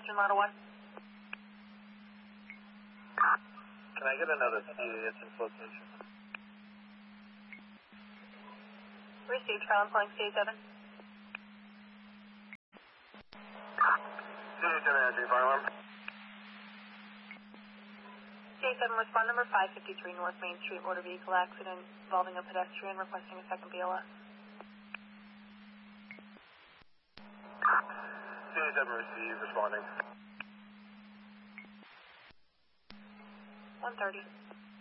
Western Lotto 1. Can I get another CA at this location? Received, Charlie, I'm calling CA7. CA7 answering fire alarm. CA7, respond number 553 North Main Street, motor vehicle accident involving a pedestrian, requesting a second BLS. CA7 received, responding. 130.